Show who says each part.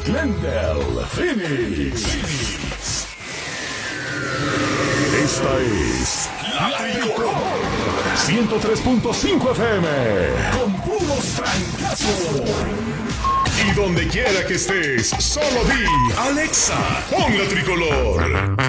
Speaker 1: Glendale, Phoenix. Esta es La Tricolor 103.5 FM con puros francazos. Y donde quiera que estés, solo di Alexa, pon La Tricolor.